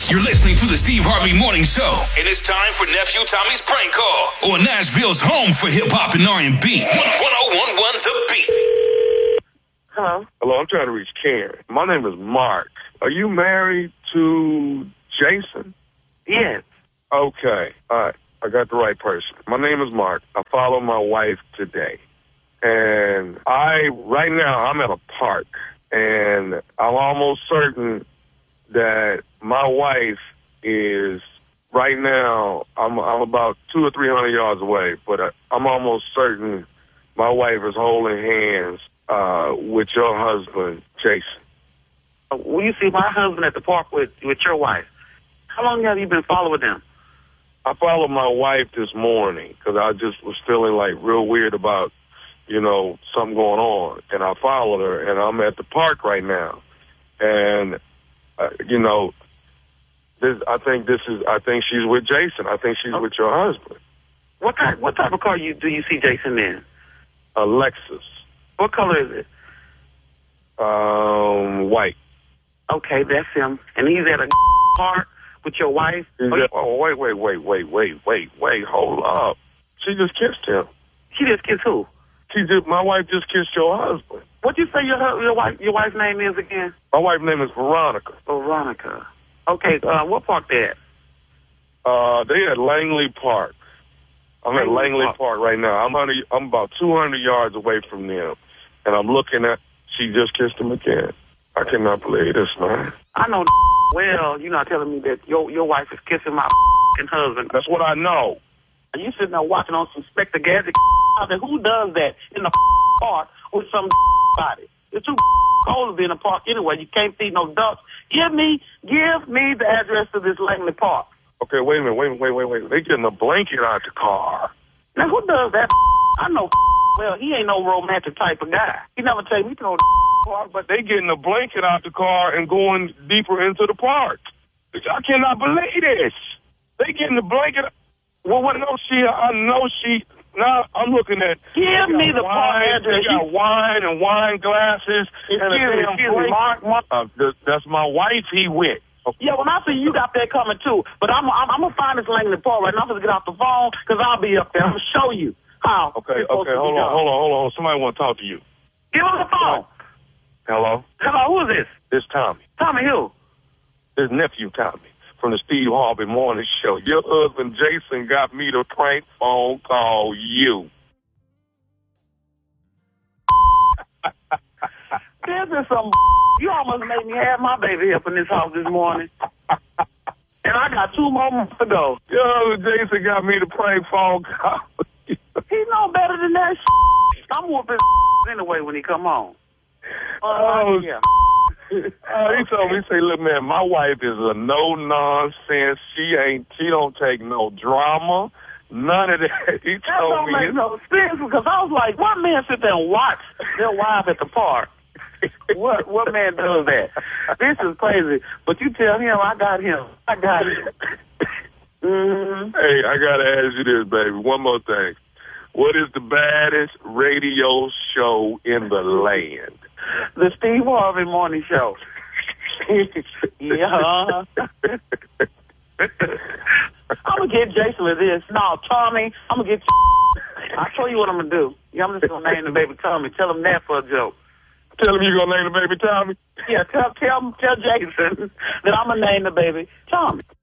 You're listening to the Steve Harvey Morning Show, and it's time for Nephew Tommy's Prank Call on Nashville's home for hip-hop and R&B. 1011 The Beat. Hello? Hello, I'm trying to reach Karen. My name is Mark. Are you married to Jason? Yes. Okay. All right. I got the right person. My name is Mark. I follow my wife today. And right now, I'm at a park. And I'm almost certain that my wife is, right now, I'm about 200 or 300 yards away. But I'm almost certain my wife is holding hands with your husband, Jason. Well, you see my husband at the park with your wife. How long have you been following them? I followed my wife this morning because I just was feeling like real weird about, something going on. And I followed her, and I'm at the park right now. And, I think she's with Jason. I think she's with your husband. What type of car do you see Jason in? A Lexus. What color is it? White. Okay, that's him. And he's at a park with your wife? Wait, hold up. She just kissed him. She just kissed who? My wife just kissed your husband. What'd you say your wife's name is again? My wife's name is Veronica. Veronica. Okay, what park they at? They at Langley Park. I'm at Langley Park right now. I'm about 200 yards away from them. And I'm looking at, she just kissed him again. I cannot believe this, man. I know well, you're not telling me that your wife is kissing my husband. That's what I know. Are you sitting there watching on some Spectre Gadget? Who does that in the park with some body? It's too cold to be in the park anyway. You can't feed no ducks. Give me the address to this Langley Park. Okay, wait a minute. They getting a blanket out the car. Now, who does that? I know well, he ain't no romantic type of guy. He never take me to no park, but they getting a blanket out the car and going deeper into the park. I cannot believe this. They getting the blanket. Well, I know she. Now I'm looking at. Give me the park address. They got wine and wine glasses. Excuse me, Mark. That's my wife. He went. Okay. Yeah, well, I see you got that coming too. But I'm gonna find this Langley Park right now. I'm gonna get off the phone because I'll be up there. I'm gonna show you how. Okay. Hold on. Somebody want to talk to you. Give him the phone. Hello. Who is this? It's Tommy. Tommy who? His nephew Tommy from the Steve Harvey Morning Show. Your husband Jason got me to prank phone call you. This is some. You almost made me have my baby up in this house this morning. And I got 2 more months to go. Your husband Jason got me to prank phone call you. He know better than that. I'm whooping anyway when he come home. Yeah. He told me, he said, look, man, my wife is a no-nonsense. She don't take no drama, none of that. He that told don't me. Make no sense because I was like, what man sit there and watch their wife at the park? What man does that? This is crazy. But you tell him, I got him. Mm-hmm. Hey, I got to ask you this, baby. One more thing. What is the baddest radio show in the land? The Steve Harvey Morning Show. Yeah. I'm going to get Jason with this. No, Tommy, I'm going to get I'll show you what I'm going to do. Yeah, I'm just going to name the baby Tommy. Tell him that for a joke. Tell him you're going to name the baby Tommy? Yeah, tell Jason that I'm going to name the baby Tommy.